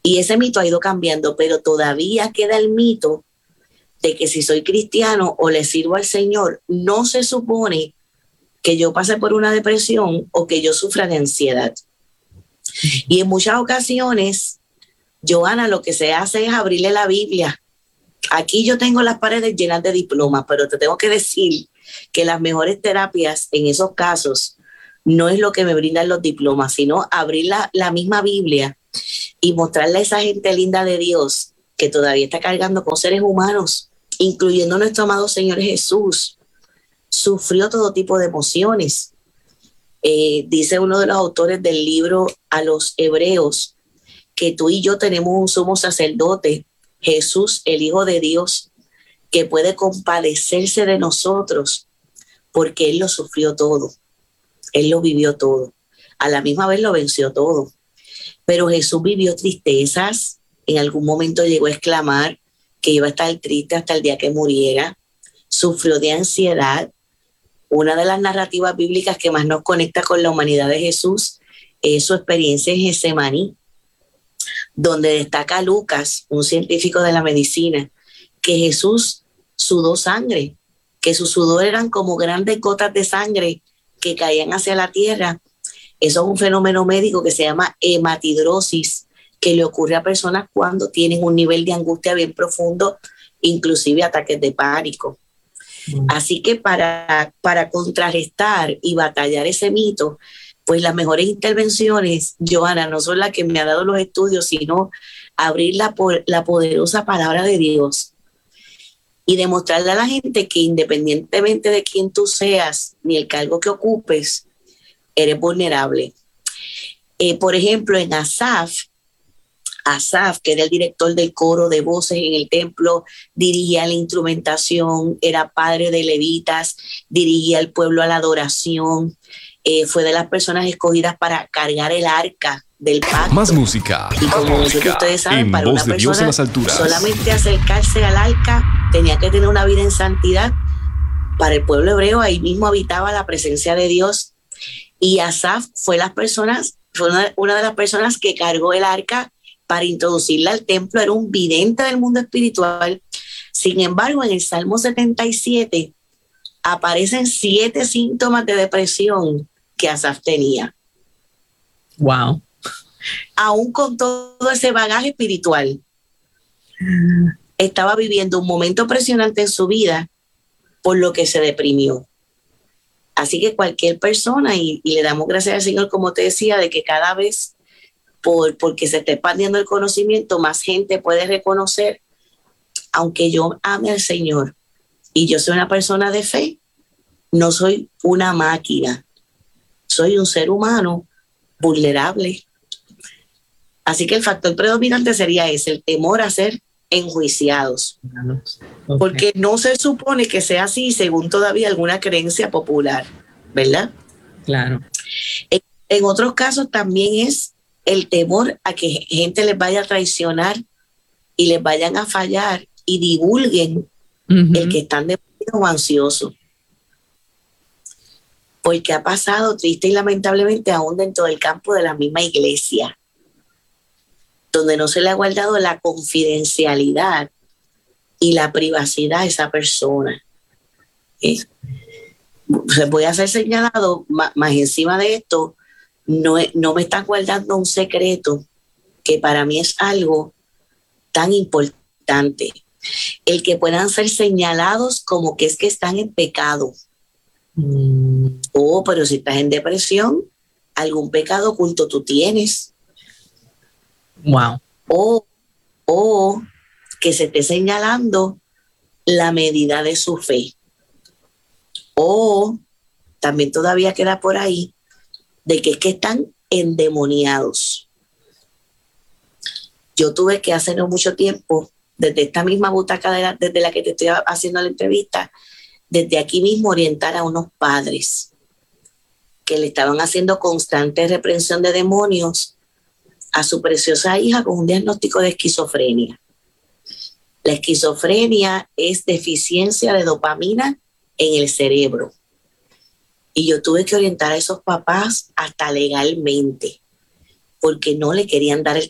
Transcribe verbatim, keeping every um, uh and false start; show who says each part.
Speaker 1: Y ese mito ha ido cambiando, pero todavía queda el mito de que si soy cristiano o le sirvo al Señor, no se supone que yo pase por una depresión o que yo sufra de ansiedad. Y en muchas ocasiones, Johanna, lo que se hace es abrirle la Biblia. Aquí yo tengo las paredes llenas de diplomas, pero te tengo que decir que las mejores terapias en esos casos no es lo que me brindan los diplomas, sino abrir la, la misma Biblia y mostrarle a esa gente linda de Dios que todavía está cargando con seres humanos, incluyendo nuestro amado Señor Jesús. Sufrió todo tipo de emociones. Eh, dice uno de los autores del libro a los Hebreos que tú y yo tenemos un sumo sacerdote, Jesús, el Hijo de Dios, que puede compadecerse de nosotros porque Él lo sufrió todo, Él lo vivió todo, a la misma vez lo venció todo. Pero Jesús vivió tristezas, en algún momento llegó a exclamar que iba a estar triste hasta el día que muriera, sufrió de ansiedad. Una de las narrativas bíblicas que más nos conecta con la humanidad de Jesús es su experiencia en Getsemaní, donde destaca Lucas, un científico de la medicina, que Jesús sudó sangre, que su sudor eran como grandes gotas de sangre que caían hacia la tierra. Eso es un fenómeno médico que se llama hematidrosis, que le ocurre a personas cuando tienen un nivel de angustia bien profundo, inclusive ataques de pánico. Mm. Así que para, para contrarrestar y batallar ese mito, pues las mejores intervenciones, Johanna, no son las que me ha dado los estudios, sino abrir la, la poderosa palabra de Dios y demostrarle a la gente que independientemente de quién tú seas ni el cargo que ocupes, eres vulnerable. Eh, por ejemplo, en Asaf, Asaf, que era el director del coro de voces en el templo, dirigía la instrumentación, era padre de levitas, dirigía al pueblo a la adoración, eh, fue de las personas escogidas para cargar el arca del pacto.
Speaker 2: Más música.
Speaker 1: Y como
Speaker 2: Más música.
Speaker 1: ustedes saben,
Speaker 2: en
Speaker 1: para
Speaker 2: voz
Speaker 1: una
Speaker 2: de Dios en
Speaker 1: persona
Speaker 2: las alturas.
Speaker 1: solamente acercarse al arca tenía que tener una vida en santidad. Para el pueblo hebreo ahí mismo habitaba la presencia de Dios. Y Asaf fue, las personas, fue una, una de las personas que cargó el arca para introducirla al templo. Era un vidente del mundo espiritual. Sin embargo, en el Salmo setenta y siete aparecen siete síntomas de depresión que Asaf tenía.
Speaker 3: Wow.
Speaker 1: Aún con todo ese bagaje espiritual, estaba viviendo un momento presionante en su vida, por lo que se deprimió. Así que cualquier persona, y, y le damos gracias al Señor, como te decía, de que cada vez, por, porque se está expandiendo el conocimiento, más gente puede reconocer, aunque yo ame al Señor y yo soy una persona de fe, no soy una máquina, soy un ser humano vulnerable. Así que el factor predominante sería ese, el temor a ser enjuiciados. Okay. Porque no se supone que sea así según todavía alguna creencia popular, ¿verdad?
Speaker 3: Claro.
Speaker 1: En, en otros casos también es el temor a que gente les vaya a traicionar y les vayan a fallar y divulguen uh-huh. el que están deprimidos o ansiosos. Porque ha pasado triste y lamentablemente aún dentro del campo de la misma iglesia, donde no se le ha guardado la confidencialidad y la privacidad a esa persona. ¿Eh? Voy a ser señalado, más, más encima de esto, no, no me están guardando un secreto que para mí es algo tan importante. El que puedan ser señalados como que es que están en pecado. Mm. Oh, pero si estás en depresión, algún pecado oculto tú tienes.
Speaker 3: Wow.
Speaker 1: O, o que se esté señalando la medida de su fe. O también todavía queda por ahí de que es que están endemoniados. Yo tuve que hace no mucho tiempo, desde esta misma butaca de la, desde la que te estoy haciendo la entrevista, desde aquí mismo orientar a unos padres que le estaban haciendo constante reprensión de demonios a su preciosa hija con un diagnóstico de esquizofrenia. La esquizofrenia es deficiencia de dopamina en el cerebro. Y yo tuve que orientar a esos papás hasta legalmente, porque no le querían dar el